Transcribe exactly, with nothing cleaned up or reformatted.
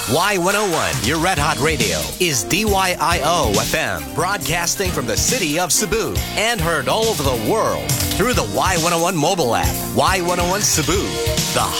Y one oh one, your Red Hot Radio, is D Y I O F M, broadcasting from the city of Cebu and heard all over the world through the Y one oh one mobile app. Y one oh one Cebu, the